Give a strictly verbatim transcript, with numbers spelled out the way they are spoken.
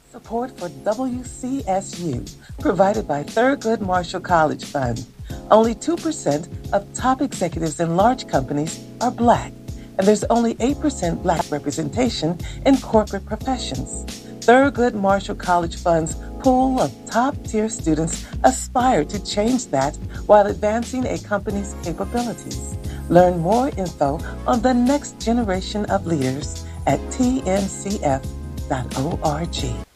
Support for W C S U, provided by Thurgood Marshall College Fund. Only two percent of top executives in large companies are Black, and there's only eight percent Black representation in corporate professions. Thurgood Marshall College Fund's pool of top-tier students aspire to change that while advancing a company's capabilities. Learn more info on the next generation of leaders at T N C F dot org.